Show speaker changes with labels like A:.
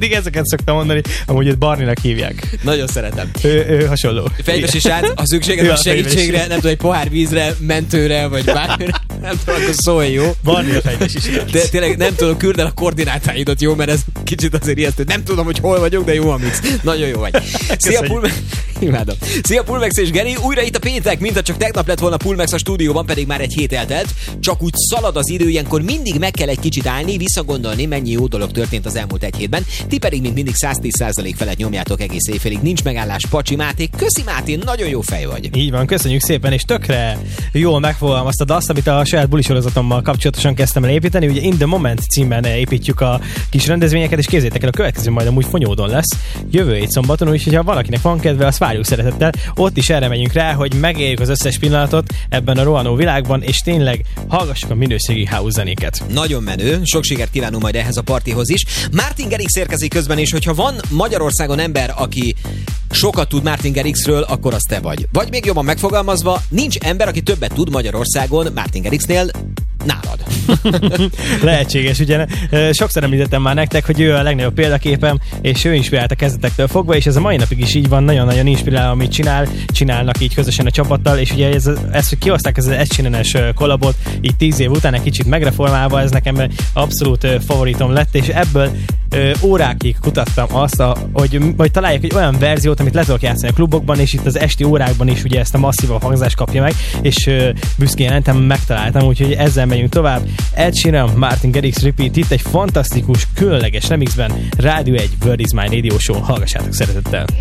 A: Mindig ezeket szoktam mondani, amúgy őt Barninak hívják.
B: Nagyon szeretem.
A: Ő hasonló.
B: Fejvesi srác, ha szükséged van segítségre, nem tudom, egy pohár vízre, mentőre, vagy bármire, nem tudom, akkor szólj, jó?
A: Barni a fejvesi srác.
B: De tényleg nem tudom, küld el a koordinátáidat, jó? Mert ez kicsit azért ijesztő. Nem tudom, hogy hol vagyok, de jó a mix. Nagyon jó vagy. Szia, Pulmex! Imádom. Szia, Pulmex és Geri. Újra itt a péntek, mint ha csak tegnap lett volna Pulmex a stúdióban, pedig már egy hét eltelt. Csak úgy szalad az idő, ilyenkor mindig meg kell egy kicsit állni, visszagondolni, mennyi jó dolog történt az elmúlt egy hétben. Ti pedig, mint mindig 110% felett nyomjátok egész éjfélig. Nincs megállás, Pacsi Máté. Köszi Máté, nagyon jó fej vagy.
A: Így van, köszönjük szépen, és tökre jól megfogalmaztad azt, amit a saját bulisorozatommal kapcsolatosan kezdtem el építeni. Ugye In the Moment címben építjük a kis rendezvényeket, és képzeljétek el, a következő majd amúgy Fonyódon lesz jövő hét szombaton, úgyhogy ha valakinek van kedve, azt várjuk szeretettel. Ott is erre megyünk rá, hogy megéljük az összes pillanatot ebben a rohanó világban, és tényleg hallgassuk a minőségi house zenéket.
B: Nagyon menő, sok sikert kívánunk majd ehhez a partihoz is. Martin Garrix érkezik közben, és hogyha van Magyarországon ember, aki sokat tud Martin Garrixről, akkor az te vagy. Vagy még jobban megfogalmazva, nincs ember, aki többet tud Magyarországon Martin Garrixnél nálad.
A: Lehetséges, ugye? Sokszor említettem már nektek, hogy ő a legnagyobb példaképem, és ő inspirált a kezdetektől fogva, és ez a mai napig is így van, nagyon-nagyon inspirál, amit csinálnak így közösen a csapattal, és ugye ez hogy kihozták ez az egycsinenes kollabot, így 10 év után egy kicsit megreformálva, ez nekem abszolút favoritom lett, és ebből órákig kutattam azt, hogy találjak egy olyan verziót, amit le tudok játszani a klubokban, és itt az esti órákban is ugye ezt a masszívabb hangzást kapja meg, és büszkén jelentem, megtaláltam, úgyhogy ezzel megyünk tovább. Ed Sheeran, Martin Garrix Repeat, itt egy fantasztikus, különleges remixben, Rádió 1 Word is My Radio Show, hallgassátok szeretettel!